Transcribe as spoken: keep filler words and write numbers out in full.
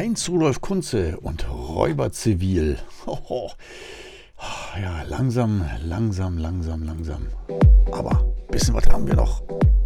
Heinz Rudolf Kunze und Räuber Zivil. Hoho. Ja, langsam, langsam, langsam, langsam. Aber ein bisschen was haben wir noch.